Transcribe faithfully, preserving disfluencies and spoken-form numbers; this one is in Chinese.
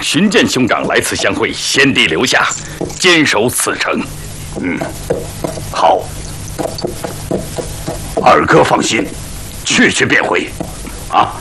寻见兄长来此相会，先帝留下，坚守此城。 嗯，好。二哥放心，去去便回。啊。